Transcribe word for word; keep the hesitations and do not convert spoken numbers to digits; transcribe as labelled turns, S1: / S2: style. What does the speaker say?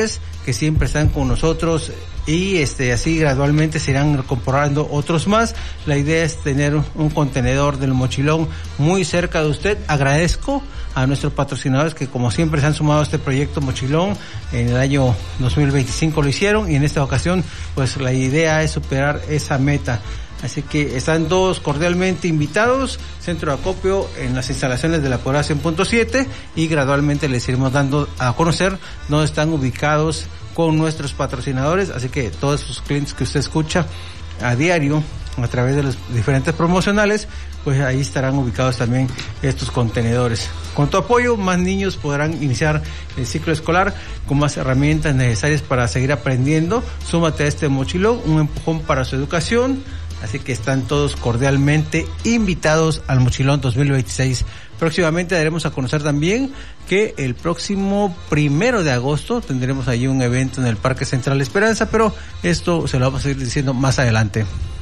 S1: que siempre están con nosotros y este así gradualmente se irán incorporando otros más. La idea es tener un contenedor del mochilón muy cerca de usted. Agradezco a nuestros patrocinadores que como siempre se han sumado a este proyecto Mochilón. En el año dos mil veinticinco lo hicieron y en esta ocasión pues la idea es superar esa meta. Así que están todos cordialmente invitados, centro de acopio en las instalaciones de la Poblada cien punto siete, y gradualmente les iremos dando a conocer dónde están ubicados con nuestros patrocinadores. Así que todos esos clientes que usted escucha a diario a través de los diferentes promocionales, pues ahí estarán ubicados también estos contenedores. Con tu apoyo, más niños podrán iniciar el ciclo escolar con más herramientas necesarias para seguir aprendiendo. Súmate a este mochilón, un empujón para su educación. Así que están todos cordialmente invitados al Mochilón dos mil veintiséis. Próximamente daremos a conocer también que el próximo primero de agosto tendremos allí un evento en el Parque Central Esperanza, pero esto se lo vamos a ir diciendo más adelante.